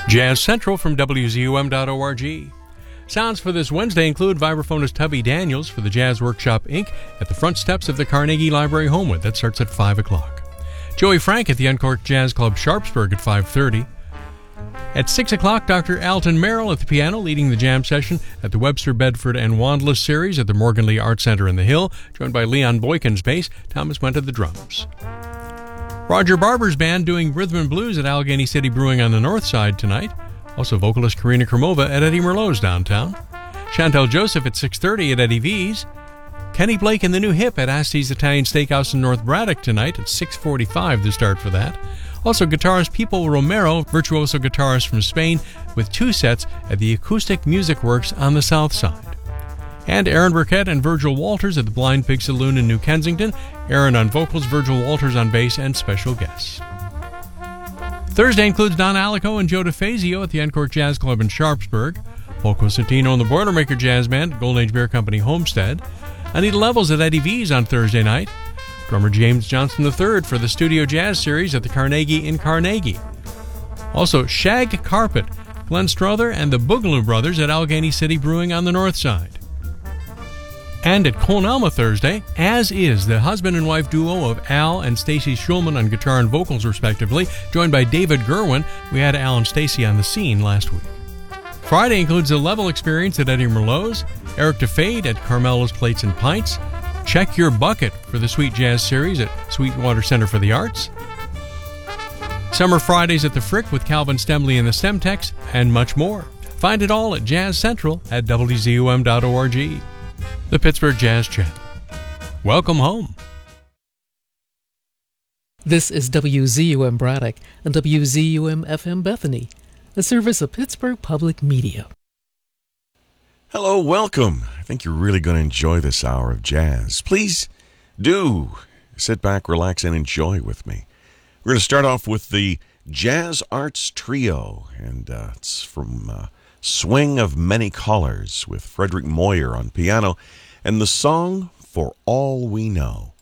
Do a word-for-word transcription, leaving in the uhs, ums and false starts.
Jazz Central from W Z U M dot org. Sounds for this Wednesday include vibraphonist Tubby Daniels for the Jazz Workshop Incorporated at the front steps of the Carnegie Library Homewood. That starts at five o'clock. Joey Frank at the Uncorked Jazz Club Sharpsburg at five thirty. At six o'clock, Doctor Alton Merrill at the piano leading the jam session at the Webster, Bedford, and Wandless series at the Morgan Lee Art Center in the Hill, joined by Leon Boykins bass, Thomas Went at the drums. Roger Barber's band doing rhythm and blues at Allegheny City Brewing on the north side tonight. Also vocalist Karina Krumova at Eddie Merlot's downtown. Chantel Joseph at six thirty at Eddie V's. Kenny Blake and the New Hip at Asti's Italian Steakhouse in North Braddock tonight at six forty-five to start for that. Also guitarist Pipo Romero, virtuoso guitarist from Spain, with two sets at the Acoustic Music Works on the south side. And Aaron Burkett and Virgil Walters at the Blind Pig Saloon in New Kensington. Aaron on vocals, Virgil Walters on bass, and special guests. Thursday includes Don Alico and Joe DeFazio at the Uncorked Jazz Club in Sharpsburg. Paul Cosentino and the Boilermaker Jazz Band at Golden Age Beer Company Homestead. Anita Levels at Eddie V's on Thursday night. Drummer James Johnson the third for the Studio Jazz Series at the Carnegie in Carnegie. Also, Shag Carpet, Glenn Strother and the Boogaloo Brothers at Allegheny City Brewing on the north side. And at Colnalma Thursday, as is the husband and wife duo of Al and Stacy Schulman on guitar and vocals respectively, joined by David Gerwin. We had Al and Stacy on the scene last week. Friday includes the Level Experience at Eddie Merlot's, Eric DeFade at Carmelo's Plates and Pints, Check Your Bucket for the Sweet Jazz Series at Sweetwater Center for the Arts, Summer Fridays at the Frick with Calvin Stemley and the Stemtex, and much more. Find it all at Jazz Central at W Z U M dot org. The Pittsburgh Jazz Channel. Welcome home. This is W Z U M Braddock and W Z U M F M Bethany, a service of Pittsburgh Public Media. Hello, welcome. I think you're really going to enjoy this hour of jazz. Please do sit back, relax, and enjoy with me. We're going to start off with the Jazz Arts Trio, and uh, it's from uh, Swing of Many Colors with Frederick Moyer on piano, and the song For All We Know.